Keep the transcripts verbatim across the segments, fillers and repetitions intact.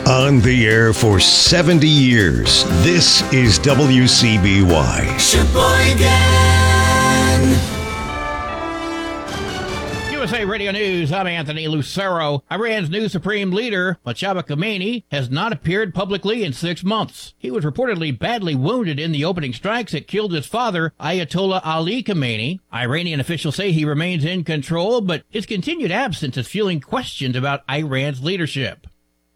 On the air for seventy years, this is W C B Y. Sheboygan! U S A Radio News, I'm Anthony Lucero. Iran's new supreme leader, Mojtaba Khomeini, has not appeared publicly in six months. He was reportedly badly wounded in the opening strikes that killed his father, Ayatollah Ali Khomeini. Iranian officials say he remains in control, but his continued absence is fueling questions about Iran's leadership.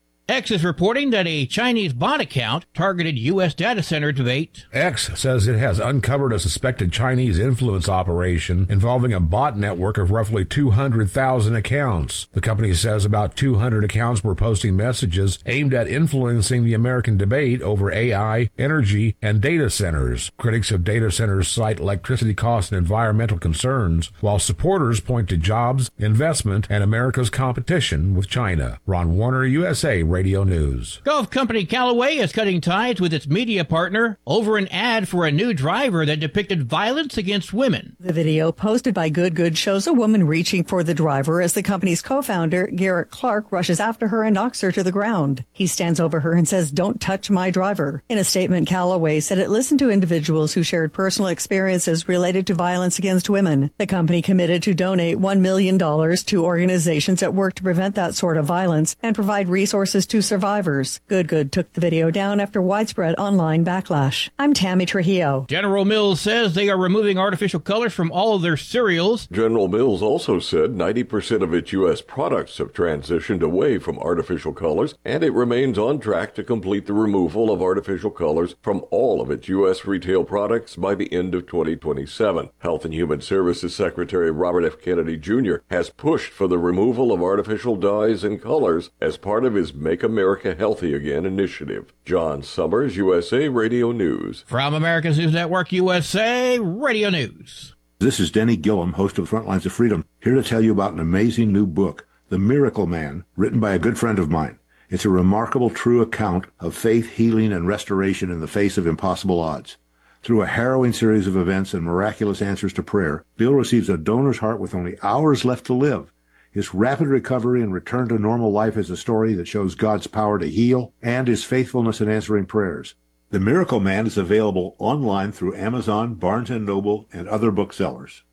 X is reporting that a Chinese bot account targeted U S data center debate. X says it has uncovered a suspected Chinese influence operation involving a bot network of roughly two hundred thousand accounts. The company says about two hundred accounts were posting messages aimed at influencing the American debate over A I, energy, and data centers. Critics of data centers cite electricity costs and environmental concerns, while supporters point to jobs, investment, and America's competition with China. Ron Warner, U S A Radio News. Golf company Callaway is cutting ties with its media partner over an ad for a new driver that depicted violence against women. The video posted by Good Good shows a woman reaching for the driver as the company's co-founder, Garrett Clark, rushes after her and knocks her to the ground. He stands over her and says, "Don't touch my driver." In a statement, Callaway said it listened to individuals who shared personal experiences related to violence against women. The company committed to donate one million dollars to organizations that work to prevent that sort of violence and provide resources to survivors. Good Good took the video down after widespread online backlash. I'm Tammy Trujillo. General Mills says they are removing artificial colors from all of their cereals. General Mills also said ninety percent of its U S products have transitioned away from artificial colors, and it remains on track to complete the removal of artificial colors from all of its U S retail products by the end of twenty twenty-seven. Health and Human Services Secretary Robert F. Kennedy Junior has pushed for the removal of artificial dyes and colors as part of his Make America Healthy Again initiative. John Summers, U S A Radio News. From America's News Network, U S A Radio News. This is Denny Gillum, host of Frontlines of Freedom, here to tell you about an amazing new book, The Miracle Man, written by a good friend of mine. It's a remarkable, true account of faith, healing, and restoration in the face of impossible odds. Through a harrowing series of events and miraculous answers to prayer, Bill receives a donor's heart with only hours left to live. His rapid recovery and return to normal life is a story that shows God's power to heal and his faithfulness in answering prayers. The Miracle Man is available online through Amazon, Barnes and Noble, and other booksellers.